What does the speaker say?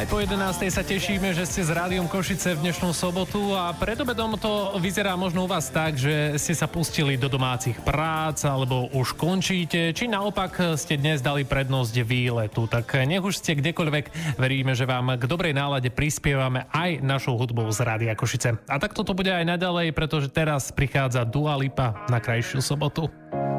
Aj po 11. sa tešíme, že ste s Rádiom Košice v dnešnú sobotu a pred obedom to vyzerá možno u vás tak, že ste sa pustili do domácich prác alebo už končíte, či naopak ste dnes dali prednosť výletu. Tak nech už ste kdekoľvek, veríme, že vám k dobrej nálade prispievame aj našou hudbou z Rádia Košice. A takto to bude aj naďalej, pretože teraz prichádza Dua Lipa na krajšiu sobotu.